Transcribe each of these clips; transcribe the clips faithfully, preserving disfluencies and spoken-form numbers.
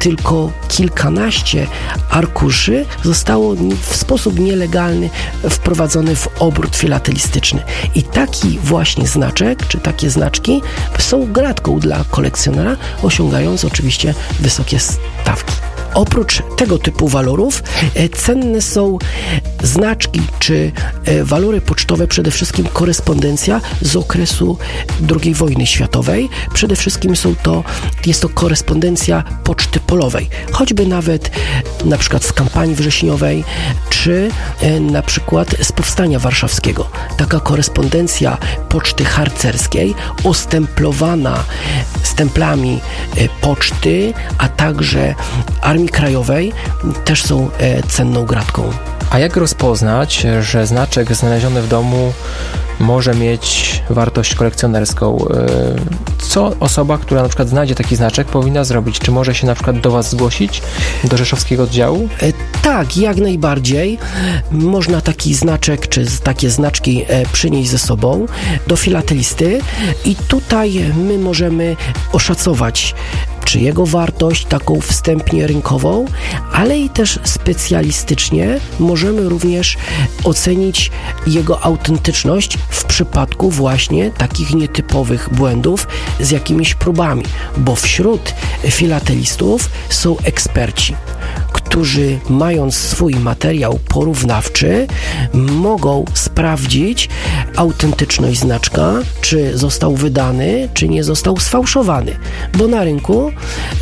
tylko kilkanaście arkuszy zostało w sposób nielegalny wprowadzony w obrót filatelistyczny. I taki właśnie znaczek, czy takie znaczki są gratką dla kolekcjonera, osiągając oczywiście wysokie stawki. Oprócz tego typu walorów e, cenne są znaczki czy e, walory pocztowe, przede wszystkim korespondencja z okresu drugiej wojny światowej. Przede wszystkim są to, jest to korespondencja poczty polowej, choćby nawet na przykład z kampanii wrześniowej, czy e, na przykład z Powstania Warszawskiego. Taka korespondencja poczty harcerskiej, ostemplowana stemplami e, poczty, a także Armii Krajowej, też są e, cenną gratką. A jak rozpoznać, że znaczek znaleziony w domu może mieć wartość kolekcjonerską? Co osoba, która na przykład znajdzie taki znaczek, powinna zrobić? Czy może się na przykład do Was zgłosić, do rzeszowskiego oddziału? E, tak, jak najbardziej. Można taki znaczek, czy takie znaczki e, przynieść ze sobą do filatelisty i tutaj my możemy oszacować czy jego wartość taką wstępnie rynkową, ale i też specjalistycznie możemy również ocenić jego autentyczność w przypadku właśnie takich nietypowych błędów z jakimiś próbami, bo wśród filatelistów są eksperci, którzy mając swój materiał porównawczy mogą sprawdzić autentyczność znaczka, czy został wydany, czy nie został sfałszowany, bo na rynku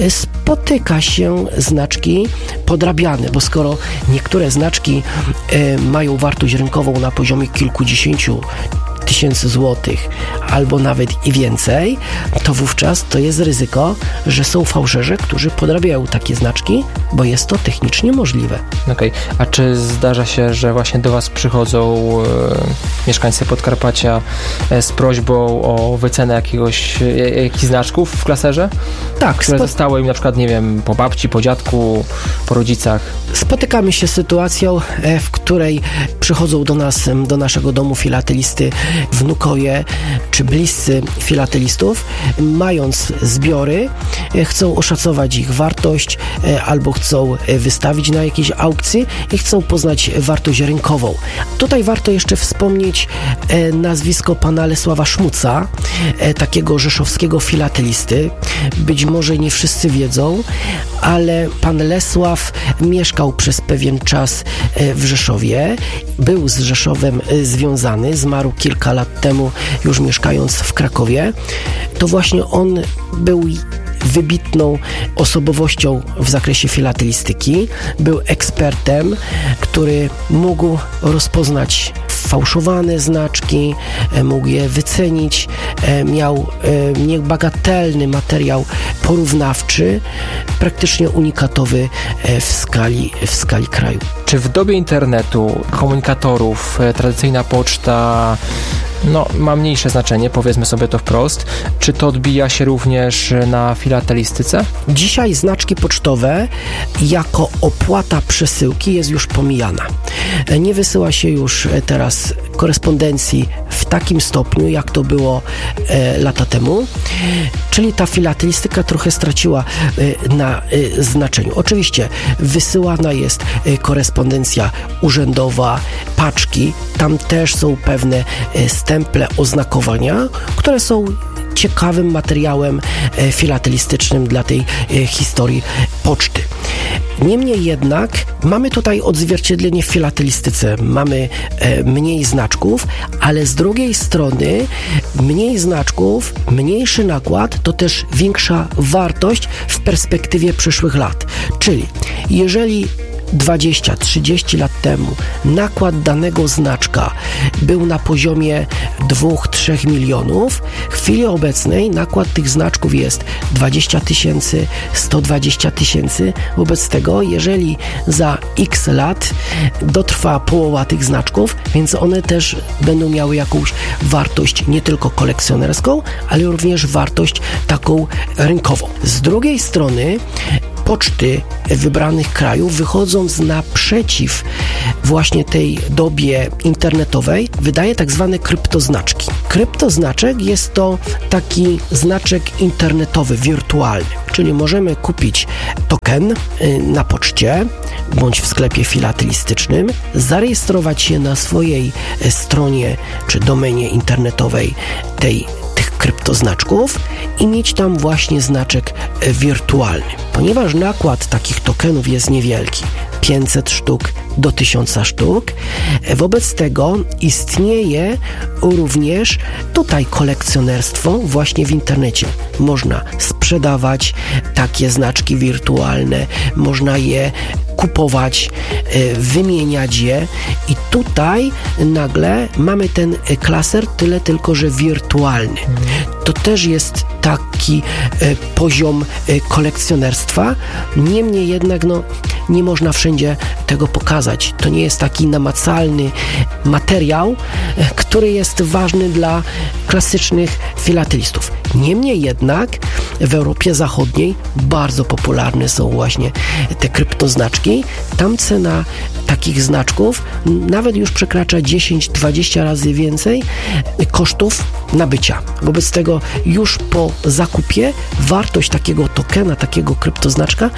spotyka się znaczki podrabiane, bo skoro niektóre znaczki e, mają wartość rynkową na poziomie kilkudziesięciu tysięcy złotych albo nawet i więcej, to wówczas to jest ryzyko, że są fałszerze, którzy podrabiają takie znaczki, bo jest to technicznie możliwe. Okej, okay. A czy zdarza się, że właśnie do Was przychodzą e, mieszkańcy Podkarpacia e, z prośbą o wycenę jakiegoś, e, jakichś znaczków w klaserze? Tak. Które spo... zostały im na przykład, nie wiem, po babci, po dziadku, po rodzicach? Spotykamy się z sytuacją, e, w której przychodzą do nas, do naszego domu filatelisty wnukowie czy bliscy filatelistów, mając zbiory, chcą oszacować ich wartość albo chcą wystawić na jakiejś aukcji i chcą poznać wartość rynkową. Tutaj warto jeszcze wspomnieć nazwisko pana Lesława Szmuca, takiego rzeszowskiego filatelisty. Być może nie wszyscy wiedzą, ale pan Lesław mieszkał przez pewien czas w Rzeszowie, był z Rzeszowem związany, zmarł kilka lat temu, już mieszkając w Krakowie. To właśnie on był wybitną osobowością w zakresie filatelistyki. Był ekspertem, który mógł rozpoznać fałszowane znaczki, mógł je wycenić, miał niebagatelny materiał porównawczy, praktycznie unikatowy w skali, w skali kraju. Czy w dobie internetu, komunikatorów, tradycyjna poczta no, ma mniejsze znaczenie, powiedzmy sobie to wprost. Czy to odbija się również na filatelistyce? Dzisiaj znaczki pocztowe jako opłata przesyłki jest już pomijana. Nie wysyła się już teraz korespondencji w takim stopniu, jak to było e, lata temu. Czyli ta filatelistyka trochę straciła e, na e, znaczeniu. Oczywiście wysyłana jest e, korespondencja urzędowa, paczki. Tam też są pewne e, stemple, oznakowania, które są ciekawym materiałem e, filatelistycznym dla tej e, historii poczty. Niemniej jednak mamy tutaj odzwierciedlenie w filatelistyce. Mamy e, mniej znaczków, ale z drugiej strony mniej znaczków, mniejszy nakład to też większa wartość w perspektywie przyszłych lat. Czyli jeżeli dwadzieścia trzydzieści lat temu nakład danego znaczka był na poziomie dwa do trzech milionów, w chwili obecnej nakład tych znaczków jest dwadzieścia tysięcy, sto dwadzieścia tysięcy. Wobec tego, jeżeli za x lat dotrwa połowa tych znaczków, więc one też będą miały jakąś wartość nie tylko kolekcjonerską, ale również wartość taką rynkową. Z drugiej strony poczty wybranych krajów, wychodząc naprzeciw właśnie tej dobie internetowej, wydaje tak zwane kryptoznaczki. Kryptoznaczek jest to taki znaczek internetowy, wirtualny, czyli możemy kupić token na poczcie bądź w sklepie filatelistycznym, zarejestrować się na swojej stronie czy domenie internetowej tej tych kryptoznaczków i mieć tam właśnie znaczek wirtualny. Ponieważ nakład takich tokenów jest niewielki, pięćset sztuk do tysiąca sztuk, wobec tego istnieje również tutaj kolekcjonerstwo właśnie w internecie. Można sprzedawać takie znaczki wirtualne, można je kupować, wymieniać je i tutaj nagle mamy ten klaser, tyle tylko, że wirtualny. To też jest taki poziom kolekcjonerstwa, niemniej jednak no, nie można wszędzie tego pokazać. To nie jest taki namacalny materiał, który jest ważny dla klasycznych filatelistów. Niemniej jednak w Europie Zachodniej bardzo popularne są właśnie te kryptoznaczki. Tam cena takich znaczków nawet już przekracza dziesięć do dwudziestu razy więcej kosztów nabycia. Wobec tego już po zakupie wartość takiego tokena, takiego kryptoznaczka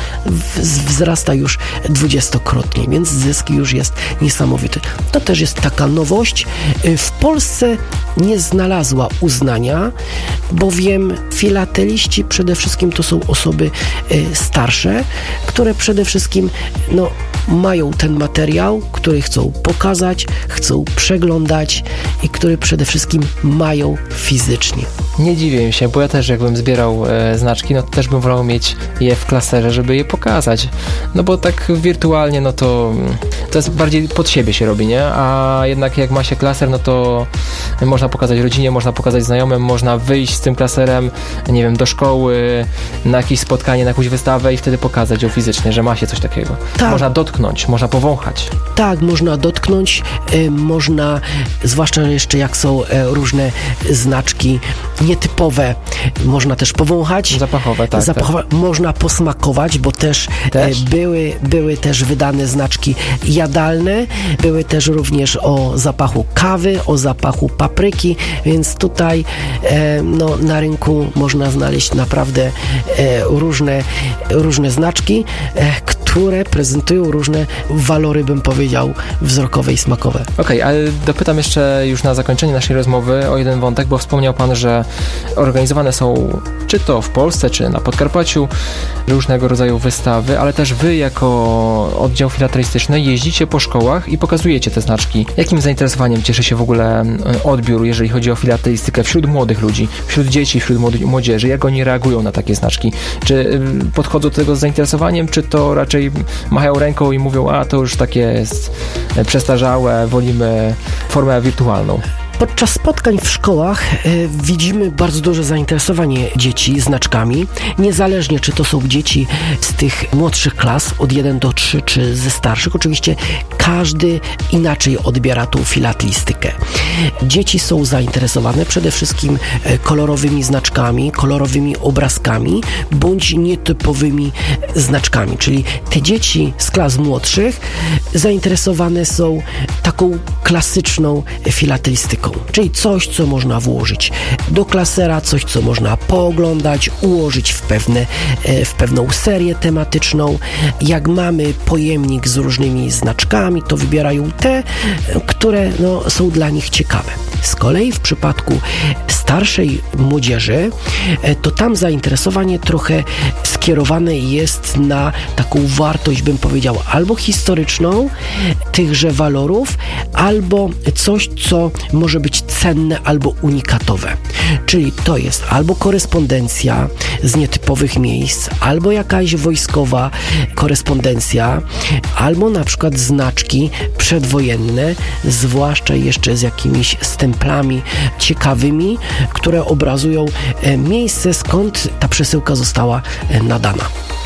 wzrasta już dwudziestokrotnie, więc zysk już jest niesamowity. To też jest taka nowość. W Polsce nie znalazła uznania, bowiem filateliści przede wszystkim to są osoby starsze, które przede wszystkim no, mają ten materiał, który chcą pokazać, chcą przeglądać i który przede wszystkim mają fizycznie. Nie dziwię mi się, bo ja też jakbym zbierał e, znaczki, no to też bym wolał mieć je w klaserze, żeby je pokazać. No bo tak wirtualnie, no to to jest bardziej pod siebie się robi, nie? A jednak jak ma się klaser, no to można pokazać rodzinie, można pokazać znajomym, można wyjść z tym klaserem, nie wiem, do szkoły, na jakieś spotkanie, na jakąś wystawę i wtedy pokazać ją fizycznie, że ma się coś takiego. Tak. Można dotknąć, można powąchać. Tak, można dotknąć, y, można, zwłaszcza jeszcze jak są y, różne znaczki nietypowe, można też powąchać. Zapachowe, tak. Zapachowe. tak. Można posmakować, bo też, też? Y, były, były też wydane znaczki jadalne, były też również o zapachu kawy, o zapachu papryki, więc tutaj e, no, na rynku można znaleźć naprawdę e, różne, różne znaczki, e, które prezentują różne walory, bym powiedział, wzrokowe i smakowe. Okej, okay, ale dopytam jeszcze już na zakończenie naszej rozmowy o jeden wątek, bo wspomniał Pan, że organizowane są czy to w Polsce, czy na Podkarpaciu różnego rodzaju wystawy, ale też Wy jako oddział filatelistyczny jeździcie po szkołach i pokazujecie te znaczki. Jakim zainteresowaniem cieszy się w ogóle odbiór, jeżeli chodzi o filatelistykę wśród młodych ludzi, wśród dzieci, wśród młodzieży? Jak oni reagują na takie znaczki? Czy podchodzą do tego z zainteresowaniem, czy to raczej machają ręką i mówią, a to już takie jest przestarzałe, wolimy formę wirtualną? Podczas spotkań w szkołach y, widzimy bardzo duże zainteresowanie dzieci znaczkami, niezależnie czy to są dzieci z tych młodszych klas, od jeden do trzech, czy ze starszych. Oczywiście każdy inaczej odbiera tą filatelistykę. Dzieci są zainteresowane przede wszystkim kolorowymi znaczkami, kolorowymi obrazkami, bądź nietypowymi znaczkami, czyli te dzieci z klas młodszych zainteresowane są taką klasyczną filatelistyką. Czyli coś, co można włożyć do klasera, coś, co można pooglądać, ułożyć w, pewne, w pewną serię tematyczną. Jak mamy pojemnik z różnymi znaczkami, to wybierają te, które no, są dla nich ciekawe. Z kolei w przypadku starszej młodzieży, to tam zainteresowanie trochę skierowane jest na taką wartość, bym powiedział, albo historyczną tychże walorów, albo coś, co może być cenne albo unikatowe. Czyli to jest albo korespondencja z nietypowych miejsc, albo jakaś wojskowa korespondencja, albo na przykład znaczki przedwojenne, zwłaszcza jeszcze z jakimiś stemplami ciekawymi, które obrazują miejsce, skąd ta przesyłka została nadana.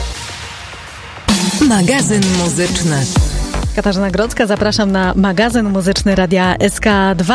Magazyn muzyczny. Katarzyna Grodzka, zapraszam na magazyn muzyczny Radia S K dwa.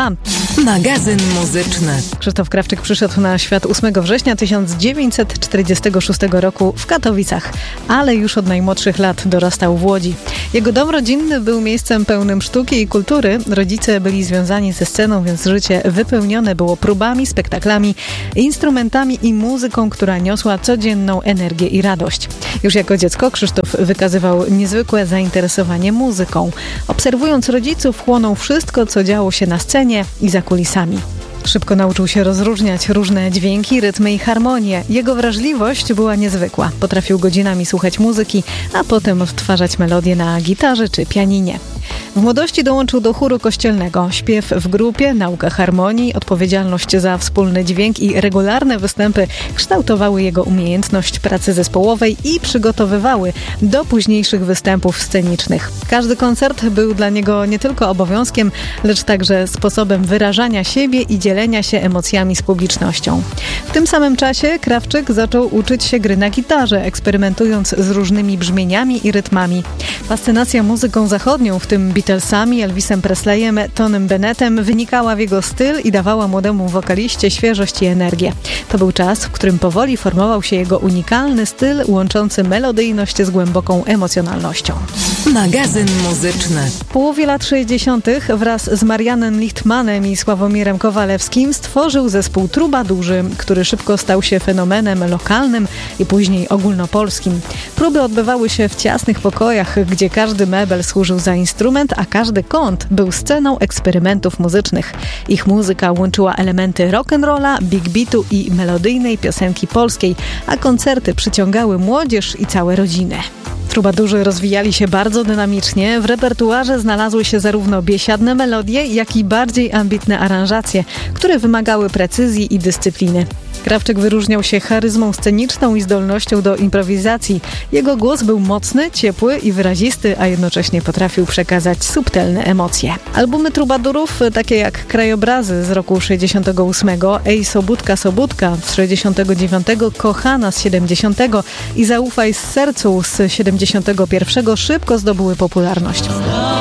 Magazyn muzyczny. Krzysztof Krawczyk przyszedł na świat ósmego września tysiąc dziewięćset czterdziestego szóstego roku w Katowicach, ale już od najmłodszych lat dorastał w Łodzi. Jego dom rodzinny był miejscem pełnym sztuki i kultury. Rodzice byli związani ze sceną, więc życie wypełnione było próbami, spektaklami, instrumentami i muzyką, która niosła codzienną energię i radość. Już jako dziecko Krzysztof wykazywał niezwykłe zainteresowanie muzyką. Obserwując rodziców, chłonął wszystko, co działo się na scenie i za kulisami. Szybko nauczył się rozróżniać różne dźwięki, rytmy i harmonie. Jego wrażliwość była niezwykła. Potrafił godzinami słuchać muzyki, a potem odtwarzać melodie na gitarze czy pianinie. W młodości dołączył do chóru kościelnego. Śpiew w grupie, nauka harmonii, odpowiedzialność za wspólny dźwięk i regularne występy kształtowały jego umiejętność pracy zespołowej i przygotowywały do późniejszych występów scenicznych. Każdy koncert był dla niego nie tylko obowiązkiem, lecz także sposobem wyrażania siebie i dzielenia się emocjami z publicznością. W tym samym czasie Krawczyk zaczął uczyć się gry na gitarze, eksperymentując z różnymi brzmieniami i rytmami. Fascynacja muzyką zachodnią, w tym Beatlesami, Elvisem Presleyem, Tonym Bennettem, wynikała w jego styl i dawała młodemu wokaliście świeżość i energię. To był czas, w którym powoli formował się jego unikalny styl, łączący melodyjność z głęboką emocjonalnością. Magazyn muzyczny. W połowie lat sześćdziesiątych wraz z Marianem Lichtmanem i Sławomirem Kowalewskim stworzył zespół Trubadurzy, który szybko stał się fenomenem lokalnym i później ogólnopolskim. Próby odbywały się w ciasnych pokojach, gdzie każdy mebel służył za instrument, a każdy kąt był sceną eksperymentów muzycznych. Ich muzyka łączyła elementy rock'n'rolla, big beatu i melodyjnej piosenki polskiej, a koncerty przyciągały młodzież i całe rodziny. Trubadurzy rozwijali się bardzo dynamicznie. W repertuarze znalazły się zarówno biesiadne melodie, jak i bardziej ambitne aranżacje, które wymagały precyzji i dyscypliny. Krawczyk wyróżniał się charyzmą sceniczną i zdolnością do improwizacji. Jego głos był mocny, ciepły i wyrazisty, a jednocześnie potrafił przekazać subtelne emocje. Albumy Trubadurów, takie jak Krajobrazy z roku sześćdziesiątego ósmego, Ej Sobótka Sobótka z sześćdziesiątego dziewiątego, Kochana z siedemdziesiątego i Zaufaj z sercu z siedemdziesiątego pierwszego szybko zdobyły popularność.